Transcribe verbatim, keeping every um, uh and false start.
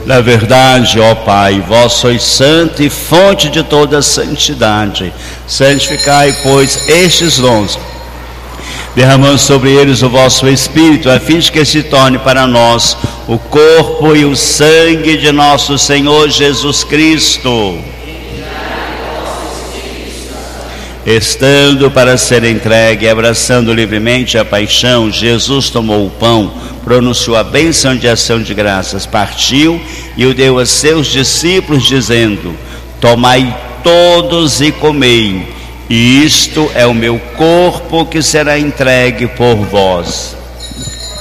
Na verdade, ó Pai, vós sois santo e fonte de toda santidade. Santificai, pois, estes dons, derramando sobre eles o vosso Espírito, a fim de que se torne para nós o corpo e o sangue de nosso Senhor Jesus Cristo. Estando para ser entregue e abraçando livremente a paixão, Jesus tomou o pão, pronunciou a bênção de ação de graças, partiu e o deu a seus discípulos, dizendo: tomai todos e comei, e isto é o meu corpo que será entregue por vós.